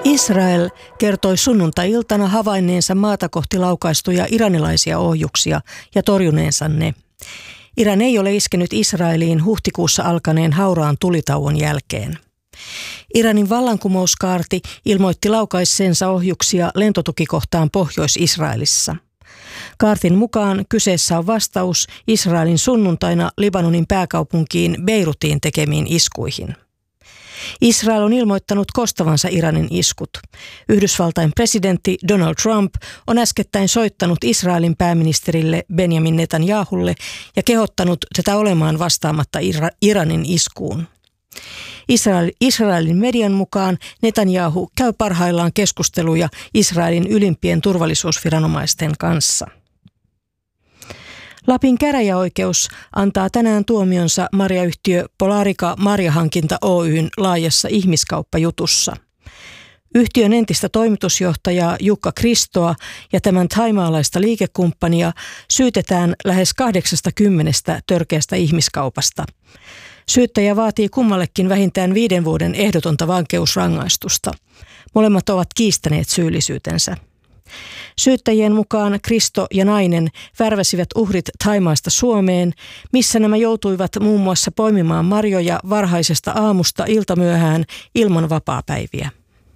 Israel kertoi sunnuntai-iltana havainneensa maata kohti laukaistuja iranilaisia ohjuksia ja torjuneensa ne. Iran ei ole iskenyt Israeliin huhtikuussa alkaneen hauraan tulitauon jälkeen. Iranin vallankumouskaarti ilmoitti laukaisseensa ohjuksia lentotukikohtaan Pohjois-Israelissa. Kaartin mukaan kyseessä on vastaus Israelin sunnuntaina Libanonin pääkaupunkiin Beirutiin tekemiin iskuihin. Israel on ilmoittanut kostavansa Iranin iskut. Yhdysvaltain presidentti Donald Trump on äskettäin soittanut Israelin pääministerille Benjamin Netanyahulle ja kehottanut tätä olemaan vastaamatta Iranin iskuun. Israelin median mukaan Netanyahu käy parhaillaan keskusteluja Israelin ylimpien turvallisuusviranomaisten kanssa. Lapin käräjäoikeus antaa tänään tuomionsa marjayhtiö Polarica Marjahankinta Oyn laajassa ihmiskauppajutussa. Yhtiön entistä toimitusjohtajaa Jukka Kristoa ja tämän thaimaalaista liikekumppania syytetään lähes 80 törkeästä ihmiskaupasta. Syyttäjä vaatii kummallekin vähintään 5 vuoden ehdotonta vankeusrangaistusta. Molemmat ovat kiistäneet syyllisyytensä. Syyttäjien mukaan Kristo ja nainen värväsivät uhrit Thaimaasta Suomeen, missä nämä joutuivat muun muassa poimimaan marjoja varhaisesta aamusta iltamyöhään ilman vapaapäiviä.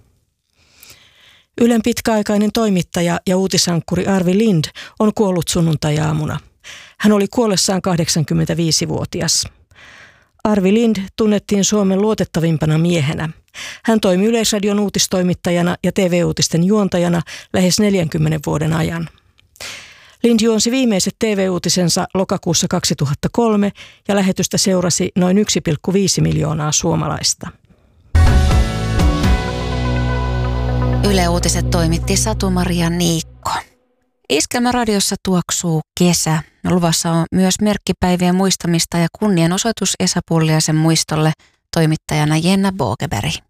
Ylen pitkäaikainen toimittaja ja uutisankkuri Arvi Lind on kuollut sunnuntai-aamuna. Hän oli kuollessaan 85-vuotias. Arvi Lind tunnettiin Suomen luotettavimpana miehenä. Hän toimi Yleisradion uutistoimittajana ja TV-uutisten juontajana lähes 40 vuoden ajan. Lind juonsi viimeiset TV-uutisensa lokakuussa 2003 ja lähetystä seurasi noin 1,5 miljoonaa suomalaista. Yle Uutiset toimitti Satu-Maria Niikko. Iskelmäradiossa tuoksuu kesä. Luvassa on myös merkkipäivien muistamista ja kunnianosoitus Esa Pulliaisen muistolle, toimittajana Jenna Bogeberg.